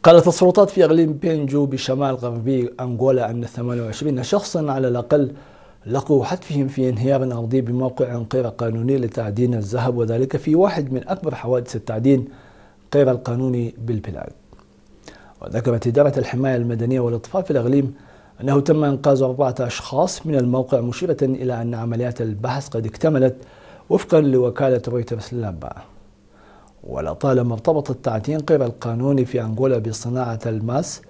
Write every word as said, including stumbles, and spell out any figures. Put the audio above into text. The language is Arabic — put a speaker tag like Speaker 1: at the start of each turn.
Speaker 1: قالت السلطات في إقليم بينجو بشمال غربي أنغولا أن ثمانية وعشرين شخصا على الأقل لقوا حتفهم في انهيار أرضي بموقع غير قانوني لتعدين الذهب، وذلك في واحد من أكبر حوادث التعدين غير القانوني بالبلاد. وذكرت إدارة الحماية المدنية والإطفاء في الإقليم أنه تم إنقاذ أربعة أشخاص من الموقع، مشيرة إلى أن عمليات البحث قد اكتملت وفقا لوكالة رويترز الأنباء. ولطالما ارتبط التعدين غير القانوني في أنغولا بصناعة الماس